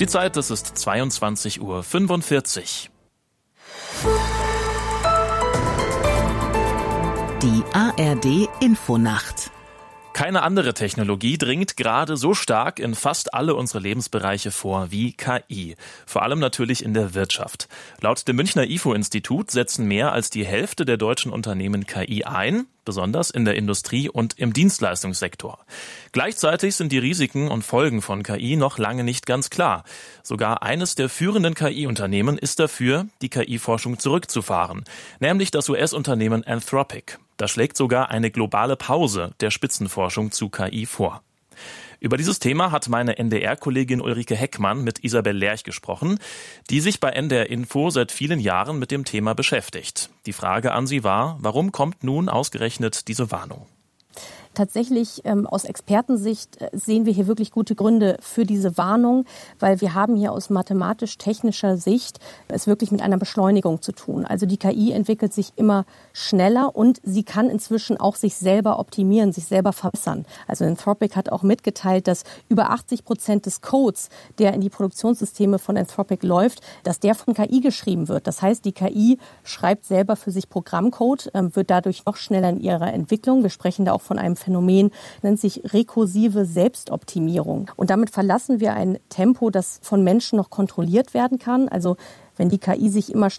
Die Zeit, das ist 22:45 Uhr. Die ARD Infonacht. Keine andere Technologie dringt gerade so stark in fast alle unsere Lebensbereiche vor wie KI. Vor allem natürlich in der Wirtschaft. Laut dem Münchner IFO-Institut setzen mehr als die Hälfte der deutschen Unternehmen KI ein, besonders in der Industrie und im Dienstleistungssektor. Gleichzeitig sind die Risiken und Folgen von KI noch lange nicht ganz klar. Sogar eines der führenden KI-Unternehmen ist dafür, die KI-Forschung zurückzufahren, nämlich das US-Unternehmen Anthropic. Da schlägt sogar eine globale Pause der Spitzenforschung zu KI vor. Über dieses Thema hat meine NDR-Kollegin Ulrike Heckmann mit Isabel Lerch gesprochen, die sich bei NDR Info seit vielen Jahren mit dem Thema beschäftigt. Die Frage an sie war, warum kommt nun ausgerechnet diese Warnung? Tatsächlich aus Expertensicht sehen wir hier wirklich gute Gründe für diese Warnung, weil wir haben hier aus mathematisch-technischer Sicht es wirklich mit einer Beschleunigung zu tun. Also die KI entwickelt sich immer schneller und sie kann inzwischen auch sich selber optimieren, sich selber verbessern. Also Anthropic hat auch mitgeteilt, dass über 80% des Codes, der in die Produktionssysteme von Anthropic läuft, dass der von KI geschrieben wird. Das heißt, die KI schreibt selber für sich Programmcode, wird dadurch noch schneller in ihrer Entwicklung. Wir sprechen da auch von einem Phänomen, nennt sich rekursive Selbstoptimierung. Und damit verlassen wir ein Tempo, das von Menschen noch kontrolliert werden kann. Also wenn die KI sich immer